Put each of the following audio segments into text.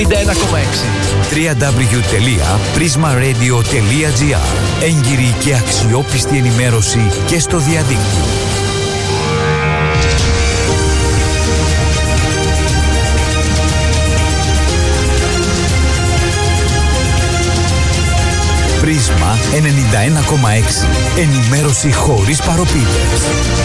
www.prismaradio.gr. Έγκυρη και αξιόπιστη ενημέρωση και στο διαδίκτυο. Πρίσμα 91,6. Ενημέρωση χωρίς παροπίδες.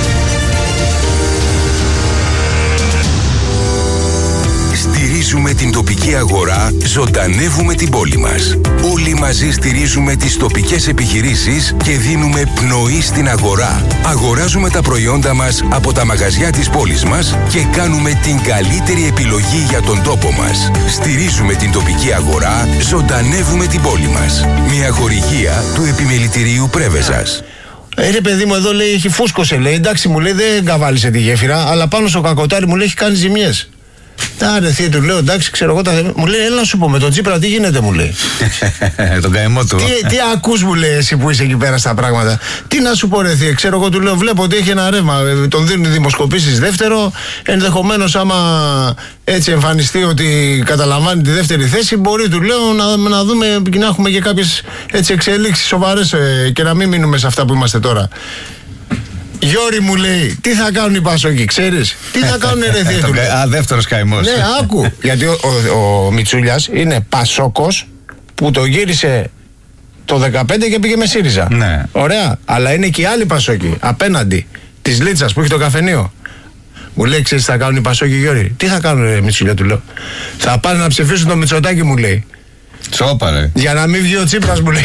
Στηρίζουμε την τοπική αγορά, ζωντανεύουμε την πόλη μας. Όλοι μαζί στηρίζουμε τις τοπικές επιχειρήσεις και δίνουμε πνοή στην αγορά. Αγοράζουμε τα προϊόντα μας από τα μαγαζιά της πόλης μας και κάνουμε την καλύτερη επιλογή για τον τόπο μας. Στηρίζουμε την τοπική αγορά, ζωντανεύουμε την πόλη μας. Μια χορηγία του Επιμελητηρίου Πρέβεζας. Ρε παιδί μου, εδώ λέει έχει φούσκωσε, λέει. Εντάξει, μου λέει δεν καβάλισε τη γέφυρα, αλλά πάνω στο κακοτάρι μου λέει έχει κάνει ζημιές. Άρε θεία, του λέω εντάξει, ξέρω εγώ. Μου λέει, έλα να σου πω με τον Τσίπρα τι γίνεται, μου λέει. Τον καημό του. Τι ακούς, μου λέει, εσύ που είσαι εκεί πέρα στα πράγματα. Τι να σου πω, ρε θεία, ξέρω εγώ, του λέω, βλέπω ότι έχει ένα ρεύμα. Τον δίνουν οι δημοσκοπήσεις δεύτερο. Ενδεχομένως, άμα έτσι εμφανιστεί ότι καταλαμβάνει τη δεύτερη θέση, μπορεί, του λέω, να δούμε και να έχουμε και κάποιες εξελίξεις σοβαρές και να μην μείνουμε σε αυτά που είμαστε τώρα. Γιώρη, μου λέει, τι θα κάνουν οι Πασόκοι, ξέρεις? Τι θα κάνουν, ρε θεία? Δεύτερος καημός. Ναι, άκου. Γιατί ο Μητσούλιας είναι Πασόκος που το γύρισε το 15 και πήγε με ΣΥΡΙΖΑ. Ναι. Ωραία. Αλλά είναι και οι άλλοι Πασόκοι απέναντι της Λίτσας που έχει το καφενείο. Μου λέει, ξέρεις τι θα κάνουν οι Πασόκοι, Γιώρη? Τι θα κάνουν, ρε Μητσούλια, του λέω. Θα πάνε να ψηφίσουν το Μητσοτάκη, μου λέει. Τσόπα, ρε. Για να μην βγει ο Τσίπρας, μου λέει.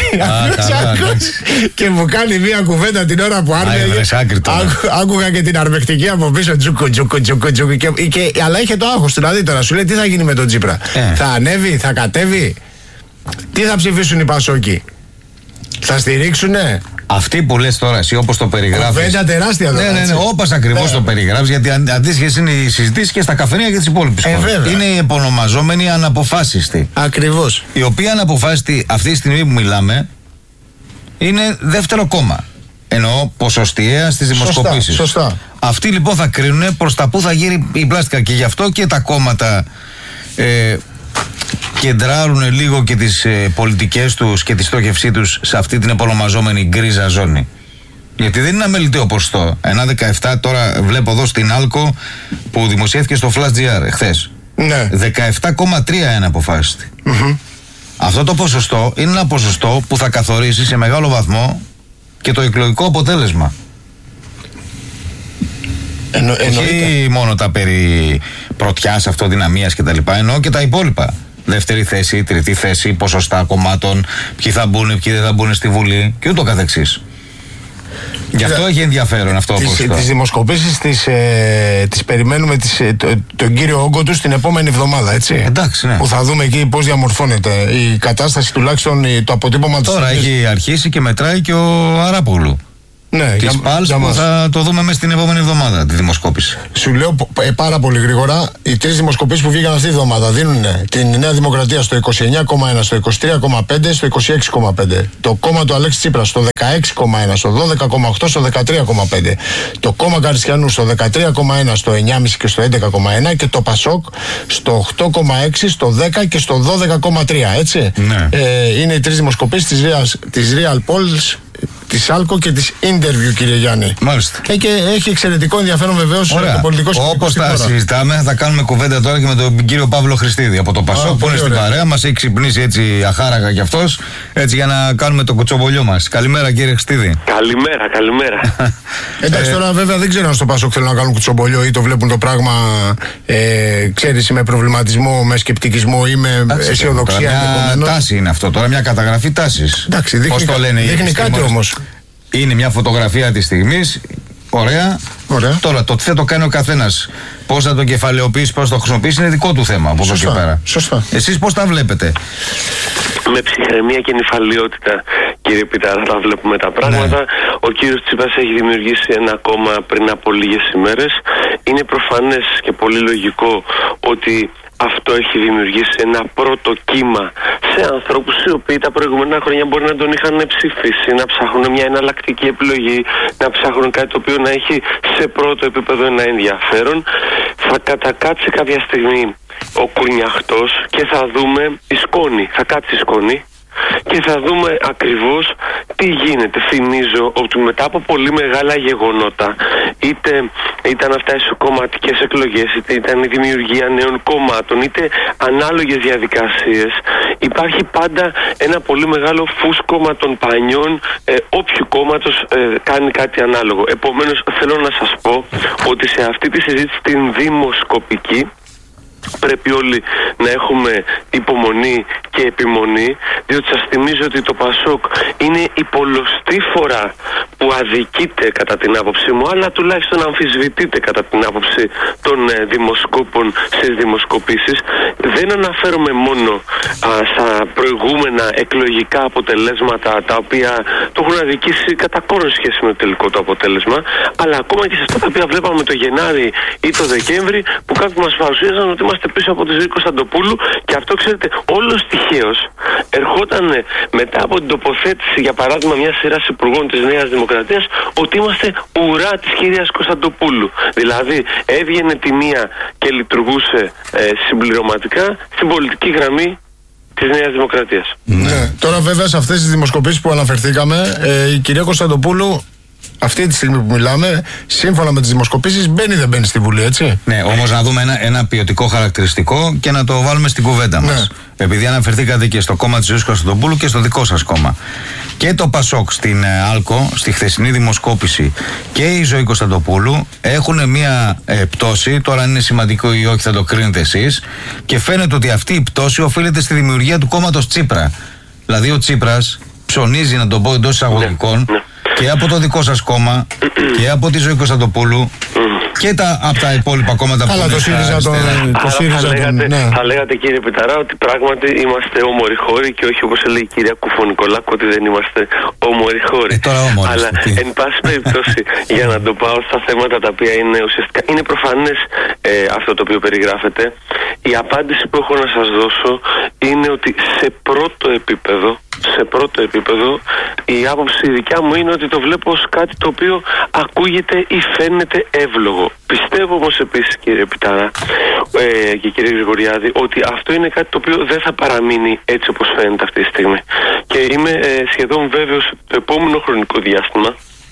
Και μου κάνει μια κουβέντα την ώρα που άρμεγε. Άκουγα και την αρμεκτική από πίσω. Τζούκο. Αλλά είχε το άγχος, δηλαδή τώρα σου λέει τι θα γίνει με τον Τσίπρα. Θα ανέβει, θα κατέβει? Τι θα ψηφίσουν οι Πασόκοι? Θα στηρίξουνε? Αυτοί που λες τώρα εσύ, όπως το περιγράφεις. Κουβέντα τεράστια εδώ. Ναι, όπως ακριβώς το περιγράφεις, γιατί αντίστοιχες είναι οι συζητήσεις και στα καφενεία και τις υπόλοιπες χώρες. Είναι οι επωνομαζόμενοι αναποφάσιστοι. Ακριβώς. Οι οποίοι αναποφάσιστοι αυτή τη στιγμή που μιλάμε είναι δεύτερο κόμμα. Εννοώ ποσοστιαία στις δημοσκοπήσεις. Σωστά. Αυτοί λοιπόν θα κρίνουν προς τα που θα γύρει η πλάστικα και γι' αυτό και τα κόμματα κεντράρουν λίγο και τις πολιτικές τους και τη στόχευσή τους σε αυτή την επωνομαζόμενη γκρίζα ζώνη. Γιατί δεν είναι αμεληταίο ποσοστό. Ένα 17 τώρα βλέπω εδώ στην Άλκο που δημοσιεύθηκε στο Flash GR χθες. Ναι. 17,3 είναι αποφάσιστη. Αυτό το ποσοστό είναι ένα ποσοστό που θα καθορίσει σε μεγάλο βαθμό και το εκλογικό αποτέλεσμα. Όχι μόνο τα περί πρωτιάς, αυτοδυναμίας κτλ. Εννοώ και τα υπόλοιπα. Δεύτερη θέση, τρίτη θέση, ποσοστά κομμάτων, ποιοι θα μπουν, ποιοι δεν θα μπουν στη Βουλή και ούτω καθεξής. Γι' αυτό έχει ενδιαφέρον αυτό τις δημοσκοπήσεις τις περιμένουμε τον κύριο όγκο τους την επόμενη εβδομάδα, έτσι. Εντάξει, ναι. Που θα δούμε εκεί πώς διαμορφώνεται η κατάσταση, τουλάχιστον το αποτύπωμα της. Τώρα έχει αρχίσει και μετράει και ο Αράπογλου. Ναι, της ΠΑΛΣ που θα το δούμε μέσα στην επόμενη εβδομάδα τη δημοσκόπηση. Σου λέω πάρα πολύ γρήγορα, οι τρεις δημοσκοπήσεις που βγήκαν αυτή τη εβδομάδα δίνουν την Νέα Δημοκρατία στο 29,1, στο 23,5, στο 26,5. Το κόμμα του Αλέξη Τσίπρα στο 16,1, στο 12,8, στο 13,5. Το κόμμα Καριστιανού στο 13,1, στο 9,5 και στο 11,1 και το Πασόκ στο 8,6, στο 10 και στο 12,3, έτσι. Ναι. Είναι οι τρεις δημοσκοπήσεις της Real Polls, της Άλκο και της Interview, κύριε Γιάννη. Μάλιστα. Και έχει εξαιρετικό ενδιαφέρον βεβαίως το πολιτικό σκηνικό. Όπως τα συζητάμε, θα κάνουμε κουβέντα τώρα και με τον κύριο Παύλο Χριστίδη από το Πασόκ που είναι στην παρέα. Μας έχει ξυπνήσει έτσι αχάραγα κι αυτός, έτσι για να κάνουμε το κουτσομπολιό μας. Καλημέρα, κύριε Χριστίδη. Καλημέρα. Εντάξει, τώρα βέβαια δεν ξέρω αν στο Πασόκ θέλουν να κάνουν κουτσομπολιό ή το βλέπουν το πράγμα, ξέρεις, με προβληματισμό, με σκεπτικισμό ή με αισιοδοξία. Μια τάση είναι αυτό τώρα, μια καταγραφή τάσης. Εντάξει, δείχνει κάτι όμως. Είναι μια φωτογραφία της στιγμής. Ωραία. Τώρα το τι θα το κάνει ο καθένας, πώς θα το κεφαλαιοποιήσει, πώς θα το χρησιμοποιήσει, είναι δικό του θέμα από εδώ και πέρα. Σωστά. Εσείς πώς τα βλέπετε? Με ψυχραιμία και νηφαλιότητα, κύριε Πιτάρα, θα βλέπουμε τα πράγματα. Ναι. Ο κύριος Τσίπρας έχει δημιουργήσει ένα κόμμα πριν από λίγες ημέρες. Είναι προφανές και πολύ λογικό ότι αυτό έχει δημιουργήσει ένα πρώτο κύμα σε ανθρώπους οι οποίοι τα προηγούμενα χρόνια μπορεί να τον είχαν ψηφίσει, να ψάχνουν μια εναλλακτική επιλογή, να ψάχνουν κάτι το οποίο να έχει σε πρώτο επίπεδο ένα ενδιαφέρον. Θα κατακάτσει κάποια στιγμή ο Κουρνιαχτός και θα δούμε η σκόνη, θα κάτσει η σκόνη και θα δούμε ακριβώς τι γίνεται. Θυμίζω ότι μετά από πολύ μεγάλα γεγονότα, είτε ήταν αυτά οι κομματικές εκλογές, είτε ήταν η δημιουργία νέων κομμάτων, είτε ανάλογες διαδικασίες, υπάρχει πάντα ένα πολύ μεγάλο φούσκωμα των πανιών όποιου κόμματος κάνει κάτι ανάλογο. Επομένως θέλω να σας πω ότι σε αυτή τη συζήτηση την δημοσκοπική πρέπει όλοι να έχουμε υπομονή και επιμονή, διότι σας θυμίζω ότι το ΠΑΣΟΚ είναι η πολλοστή φορά που αδικείται κατά την άποψή μου, αλλά τουλάχιστον αμφισβητείται κατά την άποψη των δημοσκόπων στις δημοσκοπήσεις. Δεν αναφέρομαι μόνο στα προηγούμενα εκλογικά αποτελέσματα, τα οποία το έχουν αδικήσει κατά κόρον σχέση με το τελικό το αποτέλεσμα, αλλά ακόμα και σε αυτά τα οποία βλέπαμε το Γενάρη ή το Δεκέμβρη, που κάποιοι μας παρουσίαζαν ότι είμαστε πίσω από τη ζωή Κωνσταντοπούλου, και αυτό, ξέρετε, όλος τυχαίως ερχόταν μετά από την τοποθέτηση, για παράδειγμα, μια σειρά υπουργών της Νέας Δημοκρατίας, ότι είμαστε ουρά της κυρίας Κωνσταντοπούλου. Δηλαδή έβγαινε τη μία και λειτουργούσε συμπληρωματικά στην πολιτική γραμμή της Νέας Δημοκρατίας. Ναι. Τώρα βέβαια σε αυτές τις δημοσκοπήσεις που αναφερθήκαμε, η κυρία Κωνσταντοπούλου αυτή τη στιγμή που μιλάμε, σύμφωνα με τις δημοσκοπήσεις, μπαίνει ή δεν μπαίνει στη Βουλή, έτσι? Ναι, όμως να δούμε ένα ποιοτικό χαρακτηριστικό και να το βάλουμε στην κουβέντα μας. Ναι. Επειδή αναφερθήκατε και στο κόμμα της Ζωής Κωνσταντοπούλου και στο δικό σας κόμμα. Και το ΠΑΣΟΚ στην ΑΛΚΟ, στη χθεσινή δημοσκόπηση, και η Ζωή Κωνσταντοπούλου έχουν μία πτώση. Τώρα, αν είναι σημαντικό ή όχι, θα το κρίνετε εσείς. Και φαίνεται ότι αυτή η πτώση οφείλεται στη δημιουργία του κόμματος Τσίπρα. Δηλαδή, ο Τσίπρας ψωνίζει, να το πω εντός εισαγωγικών, και από το δικό σας κόμμα και από τη Ζωή Κωνσταντοπούλου και από τα υπόλοιπα κόμματα που το ΣΥΡΙΖΑ. Θα λέγατε, κύριε Πιταρά, ότι πράγματι είμαστε όμοροι χώροι και όχι, όπως έλεγε η κυρία Κουφονικολάκου, ότι δεν είμαστε όμοροι χώροι. Αλλά εν πάση περιπτώσει, για να το πάω στα θέματα τα οποία είναι ουσιαστικά, είναι προφανές αυτό το οποίο περιγράφεται. Η απάντηση που έχω να σας δώσω είναι ότι σε πρώτο επίπεδο η άποψη δικιά μου είναι ότι το βλέπω ως κάτι το οποίο ακούγεται ή φαίνεται εύλογο. Πιστεύω όμως επίσης, κύριε Πιτάρα και κύριε Γρηγοριάδη, ότι αυτό είναι κάτι το οποίο δεν θα παραμείνει έτσι όπως φαίνεται αυτή τη στιγμή. Και είμαι σχεδόν βέβαιος ότι το επόμενο χρονικό διάστημα,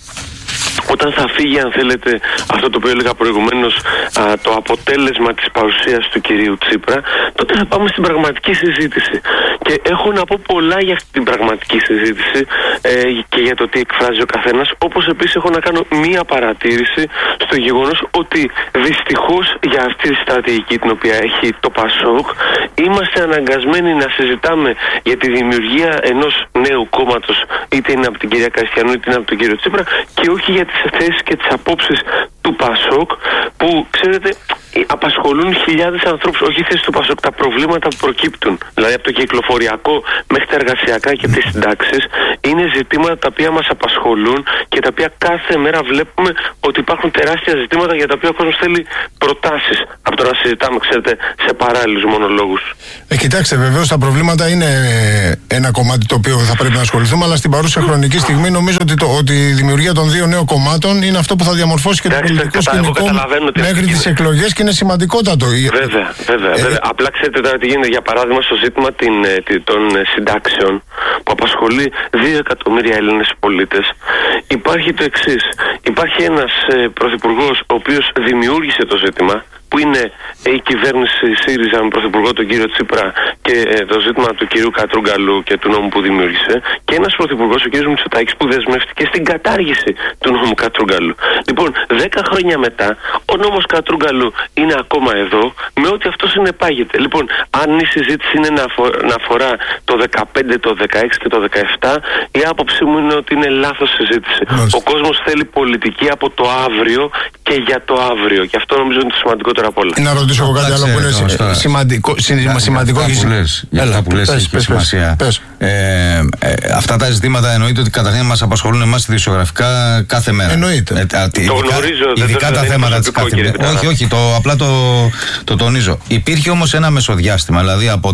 όταν θα φύγει, αν θέλετε, αυτό το οποίο έλεγα προηγουμένως, το αποτέλεσμα της παρουσίας του κυρίου Τσίπρα, τότε θα πάμε στην πραγματική συζήτηση. Και έχω να πω πολλά για αυτή την πραγματική συζήτηση και για το τι εκφράζει ο καθένας. Όπως επίσης έχω να κάνω μία παρατήρηση στο γεγονός ότι δυστυχώς για αυτή τη στρατηγική την οποία έχει το ΠΑΣΟΚ, είμαστε αναγκασμένοι να συζητάμε για τη δημιουργία ενός νέου κόμματος, είτε είναι από την κυρία Καστιανού είτε είναι από τον κύριο Τσίπρα, και όχι για τις θέσεις και τις απόψεις του ΠΑΣΟΚ, που, ξέρετε, απασχολούν χιλιάδες ανθρώπους. Όχι οι θέσεις του ΠΑΣΟΚ, τα προβλήματα που προκύπτουν, δηλαδή από το κυκλοφοριακό μέχρι τα εργασιακά και τις συντάξεις, είναι ζητήματα τα οποία μας απασχολούν και τα οποία κάθε μέρα βλέπουμε ότι υπάρχουν τεράστια ζητήματα για τα οποία ο κόσμος θέλει προτάσεις, από το να συζητάμε, ξέρετε, σε παράλληλους μονολόγους. Κοιτάξτε, βεβαίως τα προβλήματα είναι ένα κομμάτι το οποίο θα πρέπει να ασχοληθούμε, αλλά στην παρούσα χρονική στιγμή νομίζω ότι η δημιουργία των δύο νέων κομμάτων είναι αυτό που θα διαμορφώσει και το πολιτικό σκηνικό μέχρι τις εκλογές, και είναι σημαντικότατο. Βέβαια. Απλά ξέρετε τώρα τι γίνεται, για παράδειγμα, στο ζήτημα των συντάξεων που απασχολεί 2 εκατομμύρια Έλληνες πολίτες. Υπάρχει το εξής. Υπάρχει ένας πρωθυπουργός ο οποίος δημιούργησε το ζήτημα, που είναι η κυβέρνηση ΣΥΡΙΖΑ με πρωθυπουργό τον κύριο Τσίπρα, και το ζήτημα του κυρίου Κατρούγκαλου και του νόμου που δημιούργησε, και ένας πρωθυπουργός, ο κύριος Μητσοτάκης, που δεσμεύτηκε στην κατάργηση του νόμου Κατρούγκαλου. Λοιπόν, 10 χρόνια μετά, ο νόμος Κατρούγκαλου είναι ακόμα εδώ, με ό,τι αυτό συνεπάγεται. Λοιπόν, αν η συζήτηση είναι να αφορά το 15, το 16 και το 17, η άποψή μου είναι ότι είναι λάθος συζήτηση. Ο κόσμος θέλει πολιτική από το αύριο και για το αύριο. Και αυτό νομίζω είναι το σημαντικότερο απ' όλα. Να ρωτήσω εγώ κάτι άλλο που είναι σημαντικό για αυτά που λες, έχει σημασία. Αυτά τα ζητήματα εννοείται ότι καταρχήν μας απασχολούν εμάς ειδησιογραφικά κάθε μέρα. Εννοείται. Το γνωρίζω. Ειδικά τα θέματα της καθημερινότητας. Όχι, απλά το τονίζω. Υπήρχε όμως ένα μεσοδιάστημα, δηλαδή από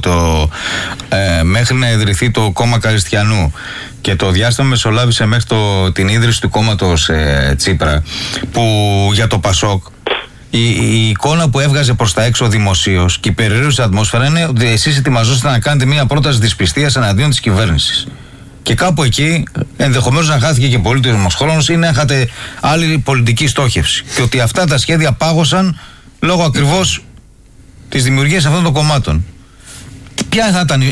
μέχρι να ιδρυθεί το κόμμα Κριστιανού, και το διάστημα μεσολάβησε μέχρι την ίδρυση του κόμματος Τσίπρα, που για το ΠΑΣΟΚ Η εικόνα που έβγαζε προς τα έξω δημοσίως και η περιραίωση ατμόσφαιρα είναι ότι εσείς ετοιμαζόσατε να κάνετε μια πρόταση δυσπιστίας εναντίον της κυβέρνησης. Και κάπου εκεί ενδεχομένως να χάθηκε και πολύτιμος χρόνος ή να είχατε άλλη πολιτική στόχευση. Και ότι αυτά τα σχέδια πάγωσαν λόγω ακριβώς της δημιουργίας αυτών των κομμάτων. Ποια θα ήταν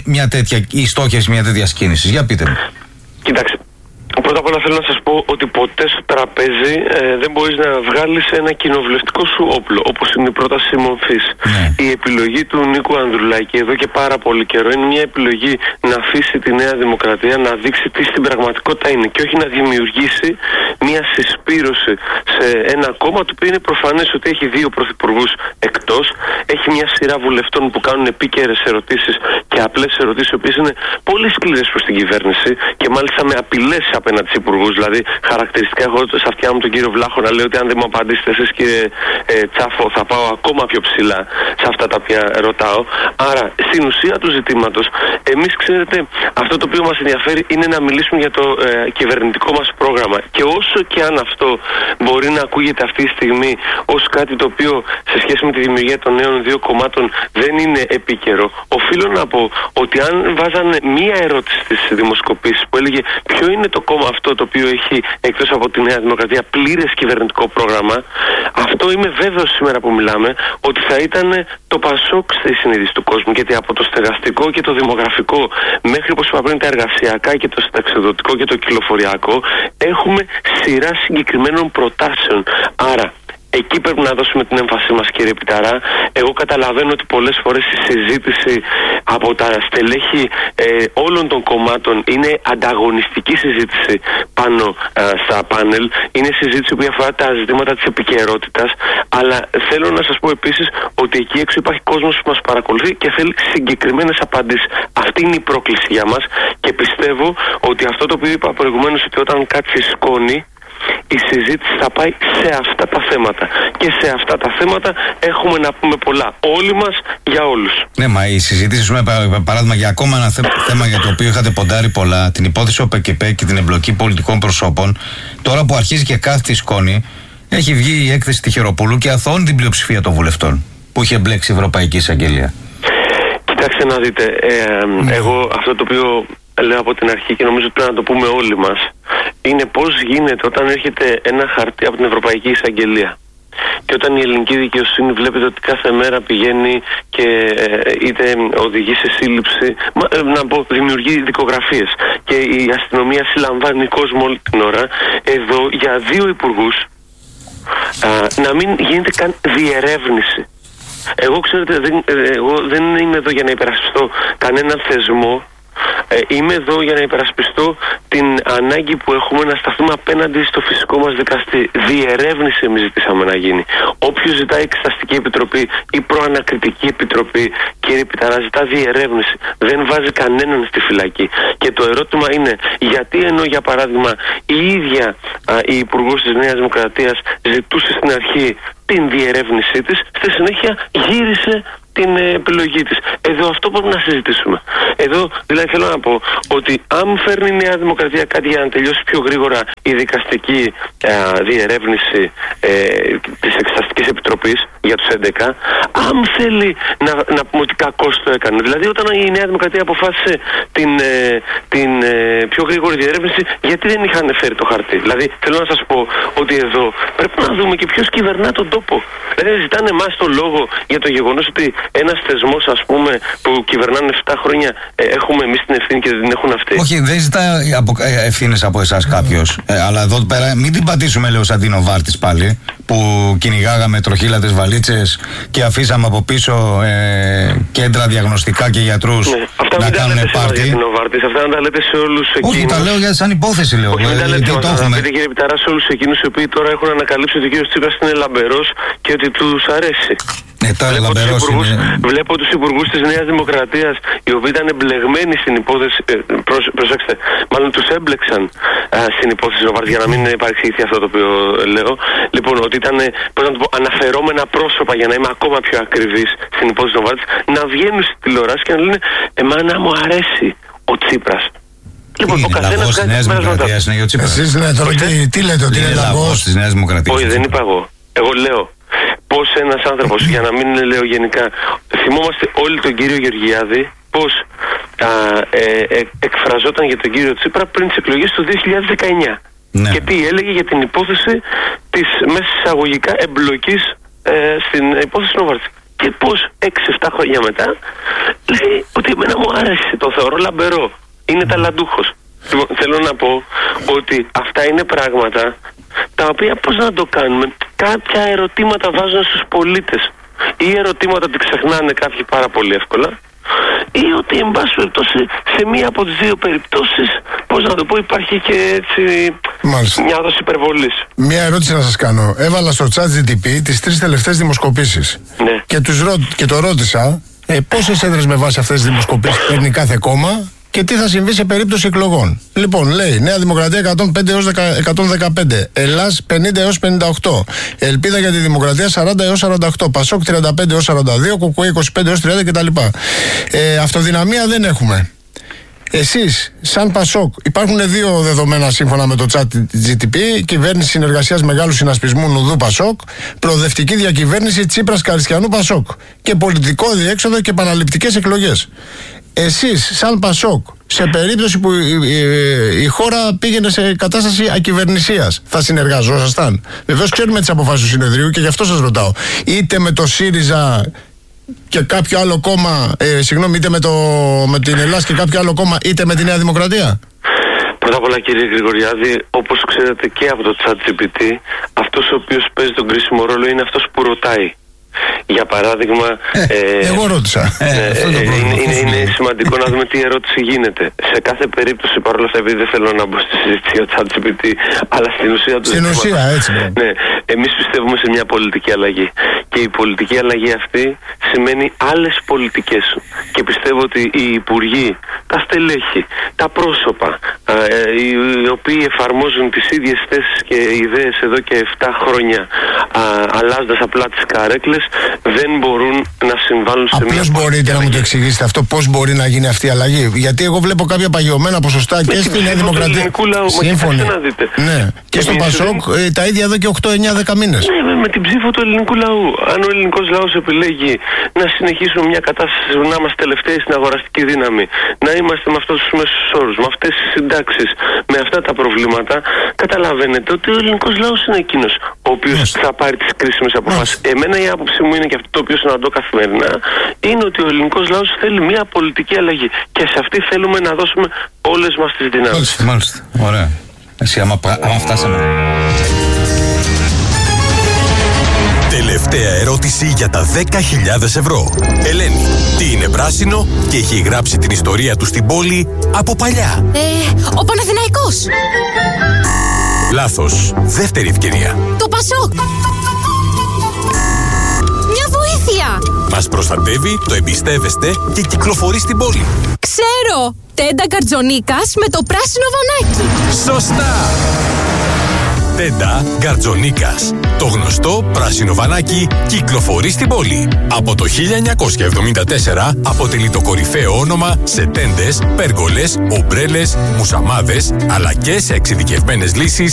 η στόχευση μια τέτοια κίνηση, για πείτε μου. Κοιτάξτε. Πρώτα απ' όλα θέλω να σας πω ότι ποτέ στο τραπέζι δεν μπορείς να βγάλεις ένα κοινοβουλευτικό σου όπλο, όπως είναι η πρόταση μορφής. Η επιλογή του Νίκου Ανδρουλάκη εδώ και πάρα πολύ καιρό είναι μια επιλογή να αφήσει τη Νέα Δημοκρατία να δείξει τι στην πραγματικότητα είναι και όχι να δημιουργήσει μια συσπήρωση σε ένα κόμμα το οποίο είναι προφανές ότι έχει δύο πρωθυπουργούς εκτός, έχει μια σειρά βουλευτών που κάνουν επίκαιρες ερωτήσεις και απλές ερωτήσεις οι οποίες είναι πολύ σκληρές προς την κυβέρνηση και μάλιστα με απειλές απέναντι στους υπουργούς. Δηλαδή, χαρακτηριστικά έχω στα αυτιά μου τον κύριο Βλάχο να λέει ότι αν δεν μου απαντήσετε εσείς, κύριε Τσάφο, θα πάω ακόμα πιο ψηλά σε αυτά τα οποία ρωτάω. Άρα, στην ουσία του ζητήματος, εμείς ξέρετε, αυτό το οποίο μας ενδιαφέρει είναι να μιλήσουμε για το κυβερνητικό μας πρόγραμμα. Και όσο και αν αυτό μπορεί να ακούγεται αυτή τη στιγμή ως κάτι το οποίο σε σχέση με τη δημιουργία των νέων δύο κομμάτων δεν είναι επίκαιρο, οφείλω να πω ότι αν βάζανε μία ερώτηση στις δημοσκοπήσεις που έλεγε ποιο είναι το κόμμα αυτό το οποίο έχει εκτός από τη Νέα Δημοκρατία πλήρες κυβερνητικό πρόγραμμα, αυτό είμαι βέβαιος σήμερα που μιλάμε ότι θα ήταν το Πασόκ στη συνείδηση του κόσμου, γιατί από το στεγαστικό και το δημογραφικό μέχρι όπως είπα πριν τα εργασιακά και το συνταξιοδοτικό και το κυκλοφοριακό έχουμε σειρά συγκεκριμένων προτάσεων. Άρα εκεί πρέπει να δώσουμε την έμφασή μας, κύριε Πιταρά. Εγώ καταλαβαίνω ότι πολλές φορές η συζήτηση από τα στελέχη όλων των κομμάτων είναι ανταγωνιστική συζήτηση πάνω στα πάνελ. Είναι συζήτηση που αφορά τα ζητήματα της επικαιρότητας. Αλλά θέλω να σας πω επίσης ότι εκεί έξω υπάρχει κόσμος που μας παρακολουθεί και θέλει συγκεκριμένες απαντήσεις. Αυτή είναι η πρόκληση για μας και πιστεύω ότι αυτό το οποίο είπα προηγουμένως, ότι όταν κάτσει σκόνη, η συζήτηση θα πάει σε αυτά τα θέματα. Και σε αυτά τα θέματα έχουμε να πούμε πολλά. Όλοι μας, για όλους. Ναι, μα η συζήτηση, παράδειγμα, για ακόμα ένα θέμα για το οποίο είχατε ποντάρει πολλά, την υπόθεση ΟΠΕΚΕΠΕ και την εμπλοκή πολιτικών προσώπων, τώρα που αρχίζει και κάθεται η σκόνη, έχει βγει η έκθεση Τυχεροπούλου και αθωώνει την πλειοψηφία των βουλευτών που είχε μπλέξει η Ευρωπαϊκή Εισαγγελία. Κοιτάξτε να δείτε, εγώ αυτό το οποίο λέω από την αρχή και νομίζω ότι πρέπει να το πούμε όλοι μας, είναι πώς γίνεται όταν έρχεται ένα χαρτί από την Ευρωπαϊκή Εισαγγελία και όταν η ελληνική δικαιοσύνη βλέπετε ότι κάθε μέρα πηγαίνει και είτε οδηγεί σε σύλληψη, δημιουργεί δικογραφίες και η αστυνομία συλλαμβάνει κόσμο όλη την ώρα, εδώ για δύο υπουργούς να μην γίνεται καν διερεύνηση. Εγώ ξέρετε, εγώ δεν είμαι εδώ για να υπερασπιστώ κανέναν θεσμό. Είμαι εδώ για να υπερασπιστώ την ανάγκη που έχουμε να σταθούμε απέναντι στο φυσικό μας δικαστή. Διερεύνηση εμείς ζητήσαμε να γίνει. Όποιος ζητάει εξεταστική επιτροπή ή προανακριτική επιτροπή, κύριε Πιταρά, ζητά διερεύνηση. Δεν βάζει κανέναν στη φυλακή. Και το ερώτημα είναι, γιατί ενώ για παράδειγμα η ίδια η υπουργός της Νέας Δημοκρατίας ζητούσε στην αρχή την διερεύνησή της, στη συνέχεια γύρισε την επιλογή της. Εδώ αυτό πρέπει να συζητήσουμε. Εδώ δηλαδή θέλω να πω ότι αν φέρνει η Νέα Δημοκρατία κάτι για να τελειώσει πιο γρήγορα η δικαστική διερεύνηση της Εξεταστικής Επιτροπής για τους 11, αν θέλει να πούμε ότι κακώς το έκανε. Δηλαδή όταν η Νέα Δημοκρατία αποφάσισε την πιο γρήγορη διερεύνηση, γιατί δεν είχαν φέρει το χαρτί. Δηλαδή θέλω να σας πω ότι εδώ πρέπει να δούμε και ποιος κυβερνά τον τόπο. Δηλαδή ζητάνε εμάς το λόγο για το γεγονός ότι ένας θεσμός, ας πούμε, που κυβερνάνε 7 χρόνια, έχουμε εμείς την ευθύνη και δεν την έχουν αυτοί. Όχι, δεν ζητά ευθύνες από εσάς κάποιος. Αλλά εδώ πέρα μην την πατήσουμε, λέω, σαν την Νοβάρτης πάλι, που κυνηγάγαμε τροχύλατες βαλίτσες και αφήσαμε από πίσω κέντρα διαγνωστικά και γιατρούς να κάνουν πάρτι. Αυτά να τα λέτε σε όλους εκείνους. Όχι, τα λέω για σαν υπόθεση, λέω. Όχι, τα λέτε κύριε Πιταρά, σε όλους εκείνους οι οποίοι τώρα έχουν ανακαλύψει ότι ο κύριος Τσίπρας είναι λαμπερός και ότι τους αρέσει. Βλέπω τους υπουργούς της Νέας Δημοκρατίας, οι οποίοι ήταν εμπλεγμένοι στην υπόθεση. Προσέξτε, μάλλον τους έμπλεξαν στην υπόθεση Νοβάρτης, για να μην παρεξηγηθεί αυτό το οποίο λέω. Λοιπόν, ότι ήταν αναφερόμενα πρόσωπα, για να είμαι ακόμα πιο ακριβής στην υπόθεση Νοβάρτης, να βγαίνουν στη τηλεόραση και να λένε εμένα μου αρέσει ο Τσίπρας. Λοιπόν, ο καθένας κάνει τις Δημοκρατίας είναι για ο Τσίπρας. Εσείς λέτε, τι λέτε, ότι είναι λαγός της Νέας Δημοκρατίας? Όχι, δεν είπα εγώ. Εγώ λέω Πώς ένας άνθρωπος, για να μην λέω γενικά, θυμόμαστε όλοι τον κύριο Γεωργιάδη, πώς εκφραζόταν για τον κύριο Τσίπρα πριν τις εκλογές του 2019. Ναι. Και τι έλεγε για την υπόθεση της μέσα εισαγωγικά εμπλοκής στην υπόθεση Νόβαρτς. Και πώς 6-7 χρόνια μετά λέει ότι εμένα μου άρεσε, το θεωρώ λαμπερό, είναι ταλαντούχος. Θέλω να πω ότι αυτά είναι πράγματα τα οποία πώς να το κάνουμε, κάποια ερωτήματα βάζουν στους πολίτες ή ερωτήματα ότι ξεχνάνε κάποιοι πάρα πολύ εύκολα, ή ότι εν πάση περιπτώσει σε μία από τις δύο περιπτώσεις, πώς να το πω, υπάρχει και έτσι μια δόση υπερβολής. Μια ερώτηση να σας κάνω. Έβαλα στο ChatGPT τις 3 τελευταίες δημοσκοπήσεις. Ναι. Και το ρώτησα πόσες έδρες με βάση αυτές τις δημοσκοπήσεις παίρνει κάθε κόμμα και τι θα συμβεί σε περίπτωση εκλογών. Λοιπόν, λέει Νέα Δημοκρατία 105 έως 115, Ελλάς 50 έως 58, Ελπίδα για τη Δημοκρατία 40 έως 48, Πασόκ 35 έως 42, Κουκουέ 25 έως 30 κτλ. Αυτοδυναμία δεν έχουμε. Εσείς, σαν Πασόκ, υπάρχουν 2 δεδομένα σύμφωνα με το ChatGPT: κυβέρνηση συνεργασίας μεγάλου συνασπισμού Νουδού Πασόκ, προοδευτική διακυβέρνηση Τσίπρας Καριστιανού Πασόκ και πολιτικό διέξοδο και επαναληπτικές εκλογές. Εσείς, σαν Πασόκ, σε περίπτωση που η χώρα πήγαινε σε κατάσταση ακυβερνησίας, θα συνεργαζόσασταν? Βεβαίως ξέρουμε τις αποφάσεις του συνεδρίου και γι' αυτό σας ρωτάω. Είτε με το ΣΥΡΙΖΑ και κάποιο άλλο κόμμα, είτε με την Ελλάδα και κάποιο άλλο κόμμα, είτε με τη Νέα Δημοκρατία. Πρώτα απ' όλα, κύριε Γρηγοριάδη, όπως ξέρετε και από το ChatGPT, αυτός ο οποίος παίζει τον κρίσιμο ρόλο είναι αυτός που ρωτάει. Για παράδειγμα, εγώ ρώτησα. Είναι σημαντικό να δούμε τι ερώτηση γίνεται. Σε κάθε περίπτωση, παρόλα αυτά, επειδή δεν θέλω να μπω στη συζήτηση για το ChatGPT, αλλά στην ουσία του. Στην ουσία, έτσι. Ναι, εμείς πιστεύουμε σε μια πολιτική αλλαγή. Και η πολιτική αλλαγή αυτή σημαίνει άλλες πολιτικές. Και πιστεύω ότι οι υπουργοί, τα στελέχη, τα πρόσωπα, οι οποίοι εφαρμόζουν τις ίδιες θέσεις και ιδέες εδώ και 7 χρόνια, αλλάζοντας απλά τις καρέκλες, δεν μπορούν να συμβάλλουν σε μια. Απλώς μπορείτε να μου το εξηγήσετε αυτό, πώς μπορεί να γίνει αυτή η αλλαγή? Γιατί εγώ βλέπω κάποια παγιωμένα ποσοστά και στη Νέα Δημοκρατία. Σύμφωνοι. Ναι. Και στο Πασόκ τα ίδια εδώ και 8-9-10 μήνες. Ναι, με την ψήφο του ελληνικού λαού. Αν ο ελληνικός λαός επιλέγει να συνεχίσουμε μια κατάσταση, να είμαστε τελευταίοι στην αγοραστική δύναμη, να είμαστε με αυτούς τους μέσους όρους, με αυτές τις συντάξεις, με αυτά τα προβλήματα, καταλαβαίνετε ότι ο ελληνικός λαός είναι εκείνος ο οποίος θα πάρει τις κρίσιμες αποφάσεις. Εμένα η άποψή μου είναι, και αυτό το οποίο συναντώ καθημερινά, είναι ότι ο ελληνικός λαός θέλει μια πολιτική αλλαγή. Και σε αυτή θέλουμε να δώσουμε όλες μας τις δυνάμεις. Μάλιστα. Ωραία. Εσύ, άμα φτάσαμε. Τελευταία ερώτηση για τα 10.000 ευρώ. Ελένη, τι είναι πράσινο και έχει γράψει την ιστορία του στην πόλη από παλιά? Ο Παναθηναϊκός. Λάθος. Δεύτερη ευκαιρία. Το Πασόκ. Μια βοήθεια. Μας προστατεύει, το εμπιστεύεστε και κυκλοφορεί στην πόλη. Ξέρω. Τέντα Γκαρτζονίκας με το πράσινο βανάκι. Σωστά. Τέντα Γκαρτζονίκας. Το γνωστό πράσινο βανάκι κυκλοφορεί στην πόλη. Από το 1974 αποτελεί το κορυφαίο όνομα σε τέντες, πέργολες, ομπρέλες, μουσαμάδες, αλλά και σε εξειδικευμένες λύσεις